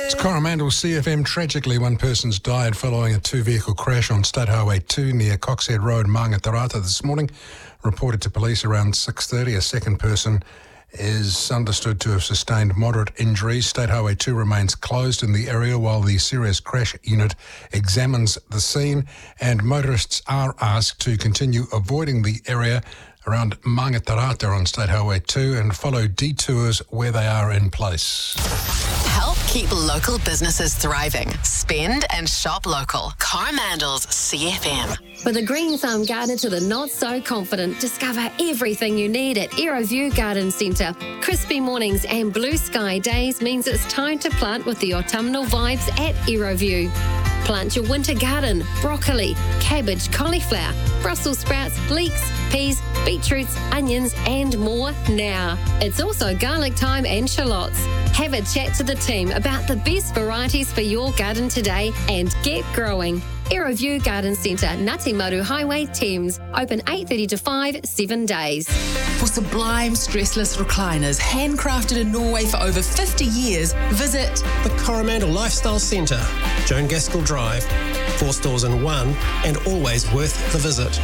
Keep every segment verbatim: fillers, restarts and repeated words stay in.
It's Coromandel C F M. Tragically, one person's died following a two-vehicle crash on State Highway two near Coxhead Road, Mangatarata this morning. Reported to police around six thirty. A second person is understood to have sustained moderate injuries. State Highway two remains closed in the area while the serious crash unit examines the scene, and motorists are asked to continue avoiding the area around Mangatarata on State Highway two and follow detours where they are in place. Help keep local businesses thriving. Spend and shop local. Coromandel's C F M. With a green thumb garden to the not so confident, discover everything you need at Aeroview Garden Centre. Crispy mornings and blue sky days means it's time to plant with the autumnal vibes at Aeroview. Plant your winter garden, broccoli, cabbage, cauliflower, Brussels sprouts, leeks, peas, beetroots, onions and more now. It's also garlic thyme and shallots. Have a chat to the team about the best varieties for your garden today and get growing. Aeroview Garden Centre, Ngāti Maru Highway, Thames. Open eight thirty to five, seven days. For sublime stressless recliners, handcrafted in Norway for over fifty years, visit the Coromandel Lifestyle Centre, Joan Gaskell Drive. Four stores in one and always worth the visit.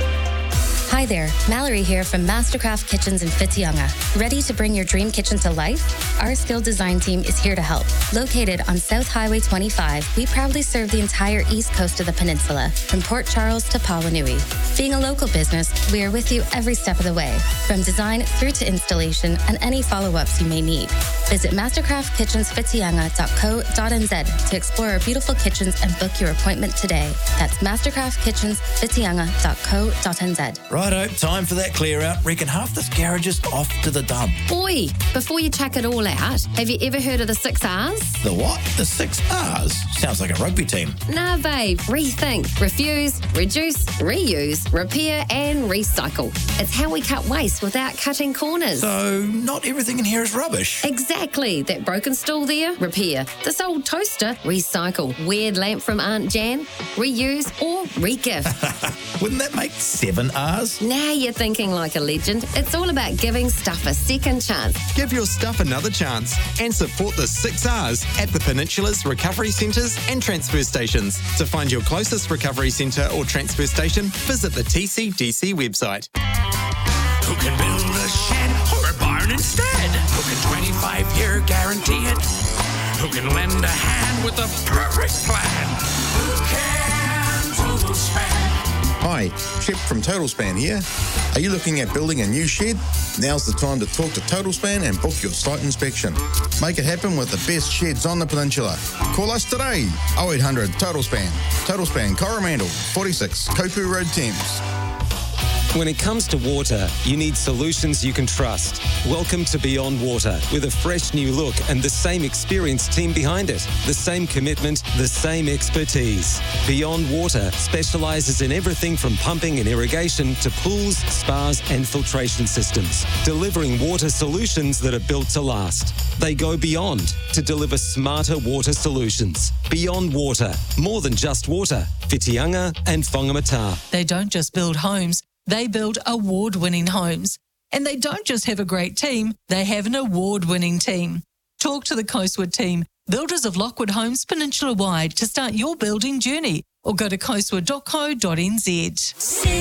Hi there, Mallory here from Mastercraft Kitchens in Whitianga. Ready to bring your dream kitchen to life? Our skilled design team is here to help. Located on South Highway twenty-five, we proudly serve the entire east coast of the peninsula, from Port Charles to Pawanui. Being a local business, we are with you every step of the way, from design through to installation and any follow-ups you may need. Visit mastercraft kitchens whitianga dot co dot n z to explore our beautiful kitchens and book your appointment today. That's mastercraft kitchens whitianga dot co dot n z. Righto, time for that clear out. Reckon half this garage is off to the dump. Oi, before you chuck it all out, have you ever heard of the six R's? The what? The six R's? Sounds like a rugby team. Nah, babe. Rethink, refuse, reduce, reuse, repair and recycle. It's how we cut waste without cutting corners. So, not everything in here is rubbish. Exactly. That broken stool there, repair. This old toaster, recycle. Weird lamp from Aunt Jan, reuse or re-gift. Wouldn't that make seven R's? Now you're thinking like a legend. It's all about giving stuff a second chance. Give your stuff another chance and support the six R's at the Peninsula's recovery centres and transfer stations. To find your closest recovery centre or transfer station, visit the T C D C website. Who can build a shed or a barn instead? Who can twenty-five year guarantee it? Who can lend a hand with a perfect plan? Who can total span? Hi, Chip from Total Span here. Are you looking at building a new shed? Now's the time to talk to Total Span and book your site inspection. Make it happen with the best sheds on the peninsula. Call us today, oh eight hundred Total Span. Total Span Coromandel, forty-six Kopu Road, Thames. When it comes to water, you need solutions you can trust. Welcome to Beyond Water, with a fresh new look and the same experienced team behind it. The same commitment, the same expertise. Beyond Water specialises in everything from pumping and irrigation to pools, spas and filtration systems, delivering water solutions that are built to last. They go beyond to deliver smarter water solutions. Beyond Water, more than just water. Whitianga and Whangamata. They don't just build homes, they build award-winning homes. And they don't just have a great team, they have an award-winning team. Talk to the Coastwood team, builders of Lockwood Homes peninsula-wide, to start your building journey, or go to coastwood dot co dot n z.